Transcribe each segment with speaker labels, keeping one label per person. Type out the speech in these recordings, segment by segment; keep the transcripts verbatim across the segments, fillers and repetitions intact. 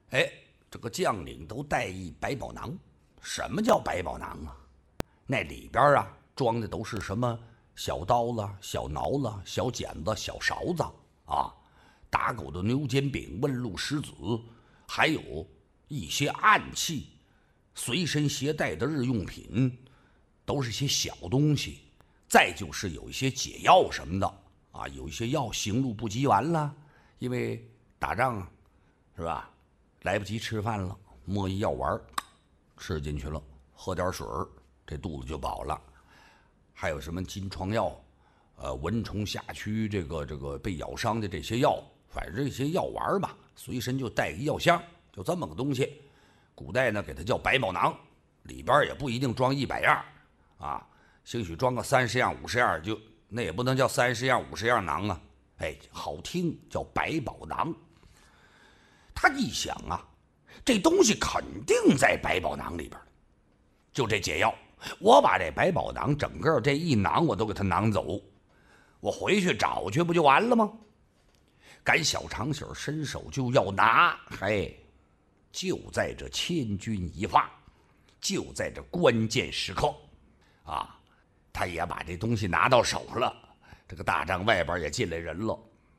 Speaker 1: 哎，这个将领都带一百宝囊。什么叫百宝囊啊？那里边啊装的都是什么小刀子、小挠子、小剪子、小勺子啊，打狗的牛肩柄、问路石子，还有一些暗器，随身携带的日用品，都是些小东西。再就是有一些解药什么的啊，有一些药行路不及完了，因为打仗是吧，来不及吃饭了，摸一药丸吃进去了，喝点水这肚子就饱了。还有什么金疮药，呃，蚊虫下蛆，这个这个被咬伤的这些药，反正这些药丸吧，随身就带个药箱，就这么个东西。古代呢，给它叫百宝囊，里边也不一定装一百样啊，兴许装个三十样、五十样，就那也不能叫三十样、五十样囊啊，哎，好听叫百宝囊。他一想啊，这东西肯定在百宝囊里边，就这解药。我把这百宝囊整个这一囊我都给他囊走，我回去找去不就完了吗？赶小长喜伸手就要拿，嘿，就在这千钧一发，就在这关键时刻啊，他也把这东西拿到手了。这个大帐外边也进来人了，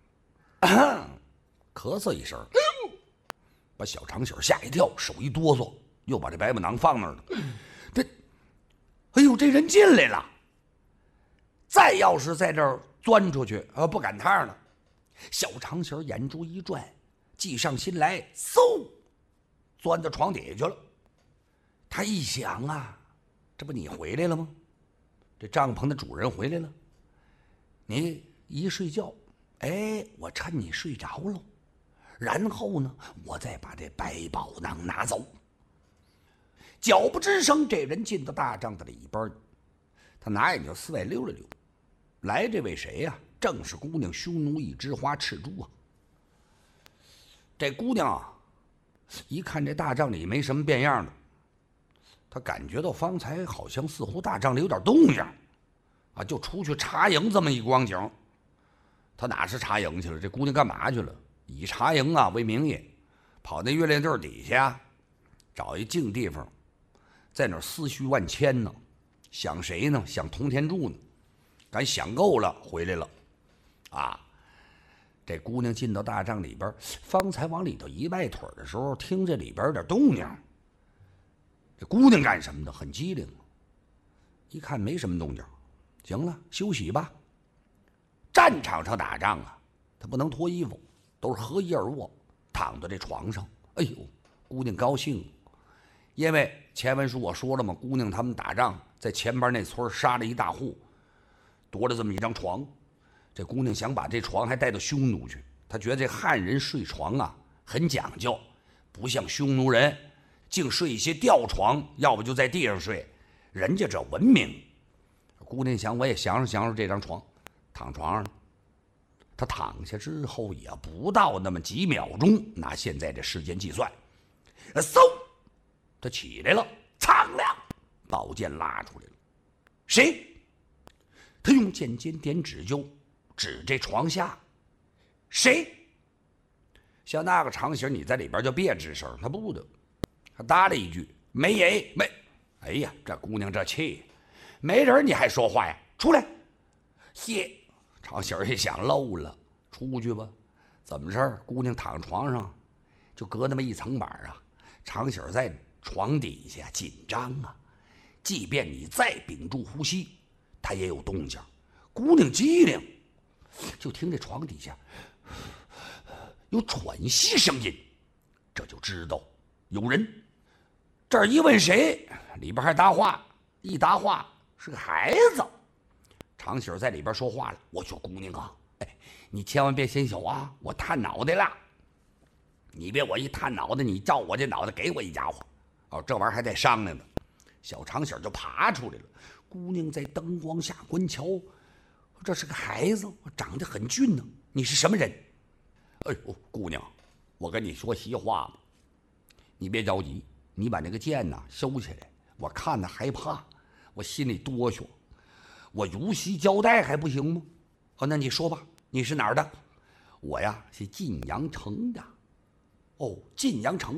Speaker 1: 咳嗽一声，把小长喜吓一跳，手一哆嗦，又把这百宝囊放那儿了。这哎呦，这人进来了！再要是在这儿钻出去，啊，不赶趟了。小长喜眼珠一转，计上心来，嗖，钻到床底下去了。他一想啊，这不你回来了吗？这帐篷的主人回来了。你一睡觉，哎，我趁你睡着了，然后呢，我再把这百宝囊拿走。脚不吱声，这人进到大帐子里边，他拿眼就四外溜了溜。来这位谁呀、啊？正是姑娘匈奴一枝花赤珠啊。这姑娘啊，一看这大帐里没什么变样的，她感觉到方才好像似乎大帐里有点动静啊，就出去查营这么一光景。她哪是查营去了？这姑娘干嘛去了？以查营啊为名义，跑那月亮地底下找一静地方，在那儿思绪万千呢，想谁呢？想通天柱呢。赶想够了，回来了，啊！这姑娘进到大帐里边，方才往里头一迈腿的时候，听这里边有点动静。这姑娘干什么的？很机灵，一看没什么动静，行了，休息吧。战场上打仗啊，她不能脱衣服，都是合衣而卧，躺在这床上。哎呦，姑娘高兴。因为前文书我说了嘛，姑娘他们打仗在前边那村杀了一大户，夺了这么一张床。这姑娘想把这床还带到匈奴去，她觉得这汉人睡床啊很讲究，不像匈奴人净睡一些吊床，要不就在地上睡，人家这文明。姑娘想，我也享受享受这张床，躺床上。她躺下之后也不到那么几秒钟，拿现在这时间计算，嗖，他起来了，苍亮，宝剑拉出来了。谁？他用剑尖点指就指这床下。谁？像那个长喜，你在里边就别吱声，他不的。他搭了一句：“没人，没。”哎呀，这姑娘这气，没人你还说话呀？出来！谢。长喜一想漏了，出去吧。怎么事儿？姑娘躺床上，就隔那么一层板啊。长喜在床底下紧张啊，即便你再屏住呼吸，他也有动静。姑娘机灵，就听这床底下有喘息声音，这就知道有人。这儿一问谁，里边还搭话，一搭话是个孩子。长喜在里边说话了：“我说姑娘啊，哎，你千万别心小啊，我探脑袋了。你别我一探脑袋，你照我这脑袋给我一家伙。哦，这玩意儿还得商量呢。”小长喜就爬出来了。姑娘在灯光下观瞧，这是个孩子，长得很俊呢。你是什么人？哎呦，姑娘，我跟你说实话吧，你别着急，你把那个剑呐收起来，我看着害怕，我心里哆嗦，我如实交代还不行吗？哦，那你说吧，你是哪儿的？我呀是晋阳城的。哦，晋阳城，